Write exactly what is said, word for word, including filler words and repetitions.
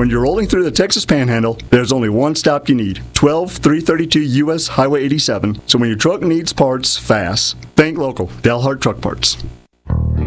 When you're rolling through the Texas Panhandle, there's only one stop you need, twelve three thirty-two U S Highway eighty-seven. So when your truck needs parts fast, think local, Dalhart Truck Parts.